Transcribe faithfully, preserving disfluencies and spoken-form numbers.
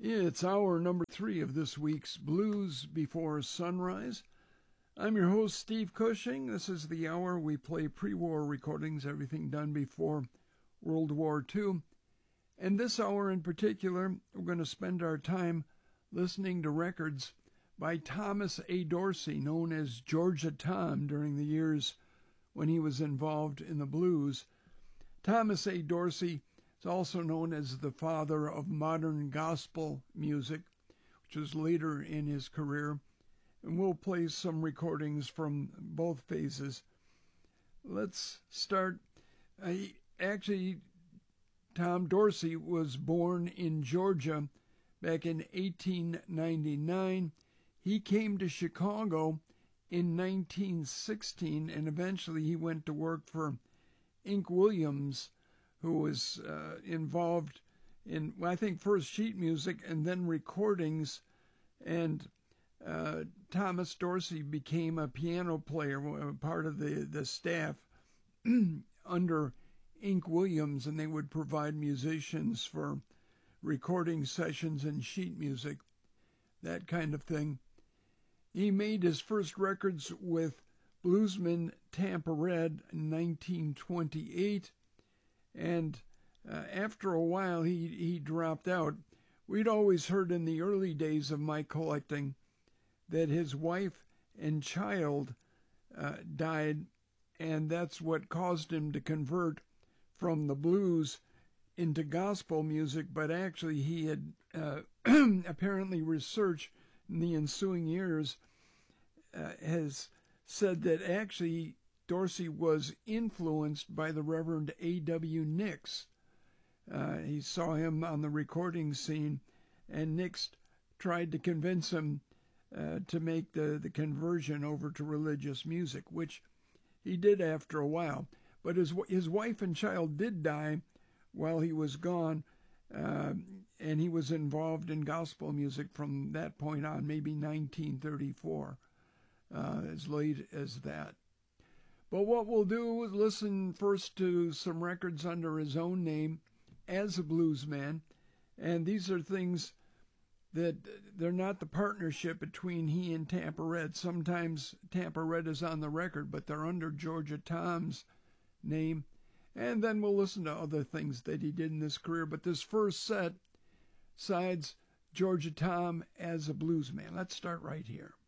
It's hour number three of this week's Blues Before Sunrise. I'm your host, Steve Cushing. This is the hour we play pre-war recordings, everything done before World War Two. And this hour in particular, we're going to spend our time listening to records by Thomas A. Dorsey, known as Georgia Tom, during the years when he was involved in the blues. Thomas A. Dorsey is also known as the father of modern gospel music, which was later in his career. And we'll play some recordings from both phases. Let's start. Uh, actually, Tom Dorsey was born in Georgia back in eighteen ninety-nine. He came to Chicago in nineteen sixteen, and eventually he went to work for Ink Williams, who was uh, involved in, well, I think, first sheet music and then recordings. And uh, Thomas Dorsey became a piano player, part of the, the staff under Ink Williams, and they would provide musicians for recording sessions and sheet music, that kind of thing. He made his first records with bluesman Tampa Red in nineteen twenty-eight, and uh, after a while he, he dropped out. We'd always heard in the early days of my collecting that his wife and child uh, died, and that's what caused him to convert from the blues into gospel music. But actually he had uh, apparently researched in the ensuing years uh, has said that actually Dorsey was influenced by the Reverend A W Nix. Uh, he saw him on the recording scene, and Nix tried to convince him uh, to make the, the conversion over to religious music, which he did after a while. But his his wife and child did die while he was gone, uh, and he was involved in gospel music from that point on, maybe nineteen thirty-four, uh, as late as that. But what we'll do is listen first to some records under his own name as a bluesman, and these are things that they're not the partnership between he and Tampa Red. Sometimes Tampa Red is on the record, but they're under Georgia Tom's name. And then we'll listen to other things that he did in his career. But this first set sides Georgia Tom as a bluesman. Let's start right here.